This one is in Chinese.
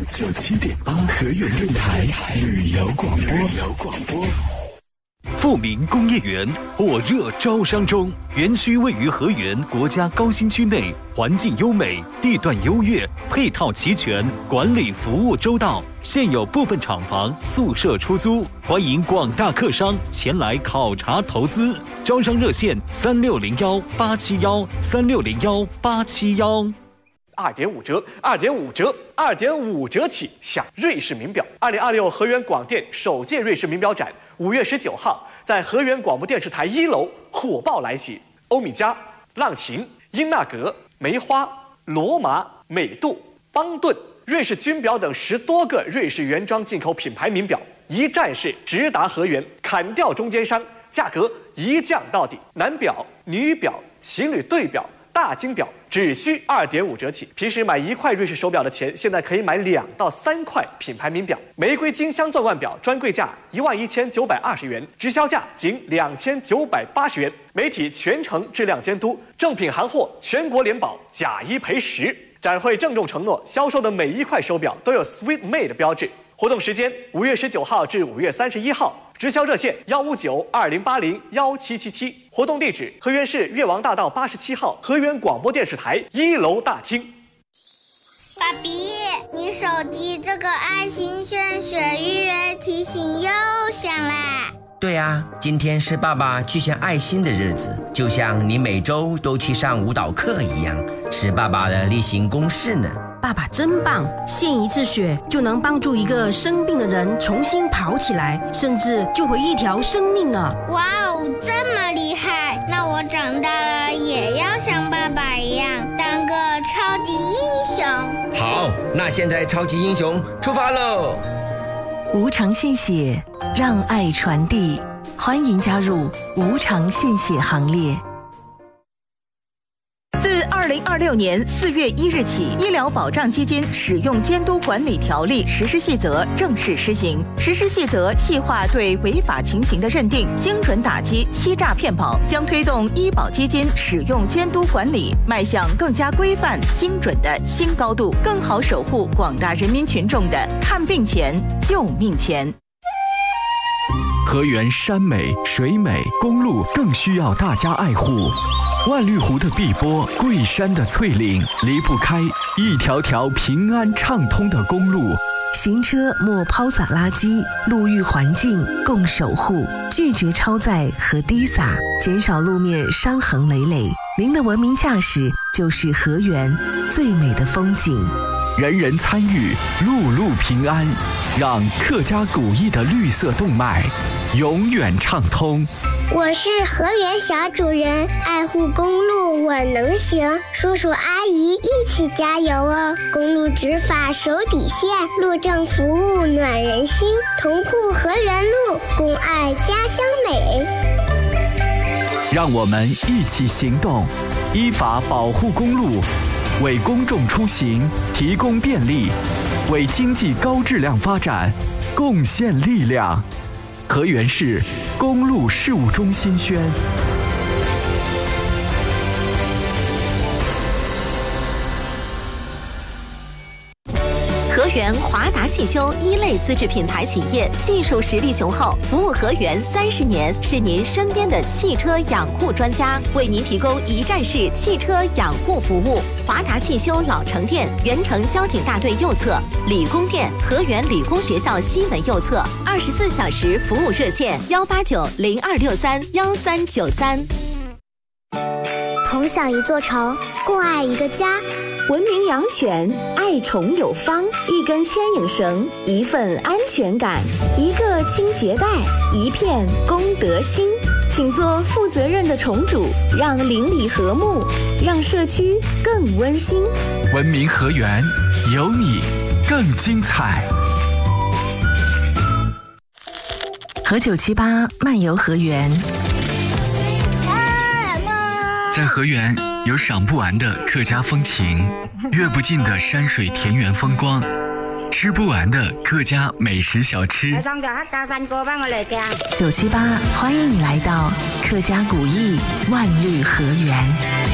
97.8河源电台旅游广播。 富民工业园火热招商中，园区位于河源国家高新区内，环境优美，地段优越，配套齐全，管理服务周到。现有部分厂房宿舍出租，欢迎广大客商前来考察投资。招商热线3601-871，3601-871。 2.5折，2.5折，2.5折起抢瑞士名表。2026河源广电首届瑞士名表展5月19号在河源广播电视台1楼火爆来袭，欧米茄、浪琴、英纳格、梅花、罗马、美度、邦顿、瑞士军表等10多个瑞士原装进口品牌名表，一站式直达河源，砍掉中间商，价格一降到底。男表、女表、情侣对表、大金表只需2.5折起，平时买1块瑞士手表的钱，现在可以买2到3块品牌名表。玫瑰金镶钻腕表专柜价11920元，直销价仅2980元。媒体全程质量监督，正品行货全国联保，假1赔10。展会郑重承诺，销售的每1块手表都有 Sweet Made 标志。活动时间5月19号至5月31号，直销热线159-2080-1777，活动地址河源市越王大道87号河源广播电视台1楼大厅。 爸比，你手机这个爱心献血预约提醒又响啦。 对啊，今天是爸爸去献爱心的日子，就像你每周都去上舞蹈课一样，是爸爸的例行公事呢。 爸爸真棒，献1次血就能帮助一个生病的人重新跑起来，甚至救回1条生命呢。 哇哦，这么厉害！那我长大了也要像爸爸一样当个超级英雄。 好，那现在超级英雄出发喽！ 无偿献血，让爱传递，欢迎加入无偿献血行列。 自2026年4月1日起，医疗保障基金使用监督管理条例实施细则正式施行。实施细则细化对违法情形的认定，精准打击欺诈骗保，将推动医保基金使用监督管理迈向更加规范、精准的新高度，更好守护广大人民群众的看病钱、救命钱。 河源山美水美，公路更需要大家爱护。万绿湖的碧波，桂山的翠岭，离不开一条条平安畅通的公路。 行车莫抛洒垃圾，路域环境共守护，拒绝超载和滴洒，减少路面伤痕累累。您的文明驾驶就是河源最美的风景。 人人参与，路路平安，让客家古意的绿色动脉永远畅通。 我是河源小主人，爱护公路我能行，叔叔阿姨一起加油哦！公路执法手底线，路政服务暖人心，同护河源路，共爱家乡美。 让我们一起行动，依法保护公路，为公众出行提供便利，为经济高质量发展贡献力量。河源市公路事务中心宣。 河源华达汽修1类资质品牌企业，技术实力雄厚，服务河源30年，是您身边的汽车养护专家，为您提供一站式汽车养护服务。华达汽修老城店，原城交警大队右侧；理工店，河源理工学校西门右侧。24小时服务热线189-0263-1393。 同享一座城，共爱一个家。 文明养犬，爱宠有方，一根牵引绳，一份安全感，一个清洁袋，一片公德心。请做负责任的宠主，让邻里和睦，让社区更温馨。 文明河源，有你更精彩。 河978漫游河源。 在河源有赏不完的客家风情，阅不尽的山水田园风光，吃不完的客家美食小吃。 978欢迎你来到客家古意万绿河源。